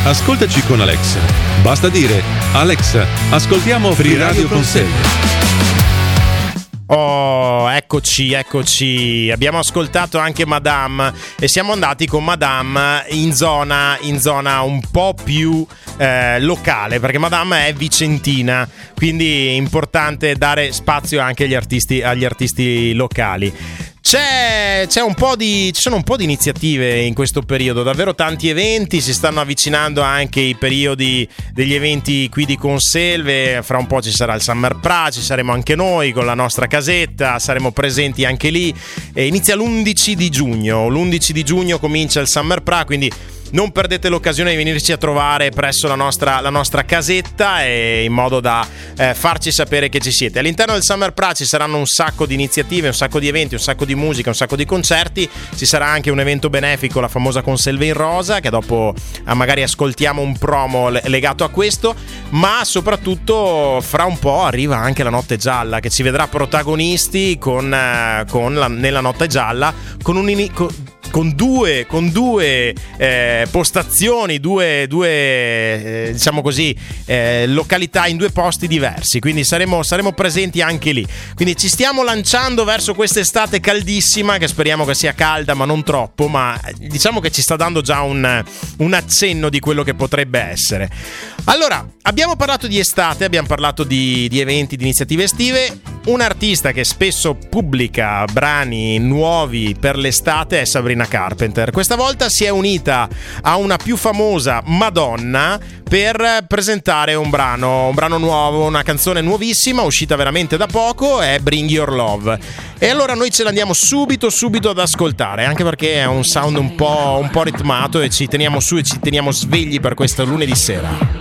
Ascoltaci con Alexa. Basta dire: Alexa, ascoltiamo Free Radio Conselve. Oh, eccoci. Abbiamo ascoltato anche Madame e siamo andati con Madame in zona un po' più locale, perché Madame è vicentina, quindi è importante dare spazio anche agli artisti locali. Ci sono un po' di iniziative in questo periodo, davvero tanti eventi, si stanno avvicinando anche i periodi degli eventi qui di Conselve. Fra un po' ci sarà il Summer Pra, ci saremo anche noi con la nostra casetta, saremo presenti anche lì. Inizia l'11 di giugno comincia il Summer Pra, quindi non perdete l'occasione di venirci a trovare presso la nostra casetta, e in modo da farci sapere che ci siete. All'interno del Summer Pra ci saranno un sacco di iniziative, un sacco di eventi, un sacco di musica, un sacco di concerti. Ci sarà anche un evento benefico, la famosa Conselve in Rosa, che dopo magari ascoltiamo un promo legato a questo. Ma soprattutto fra un po' arriva anche la Notte Gialla, che ci vedrà protagonisti nella Notte Gialla con due postazioni, diciamo così, località in due posti diversi, quindi saremo presenti anche lì. Quindi ci stiamo lanciando verso quest'estate caldissima, che speriamo che sia calda ma non troppo, ma diciamo che ci sta dando già un accenno di quello che potrebbe essere. Allora, abbiamo parlato di estate, abbiamo parlato di eventi, di iniziative estive. Un artista che spesso pubblica brani nuovi per l'estate è Sabrina Carpenter. Questa volta si è unita a una più famosa, Madonna, per presentare un brano nuovo, una canzone nuovissima, uscita veramente da poco, è Bring Your Love. E allora noi ce l'andiamo subito ad ascoltare, anche perché è un sound un po' ritmato, e ci teniamo su e ci teniamo svegli per questo lunedì sera.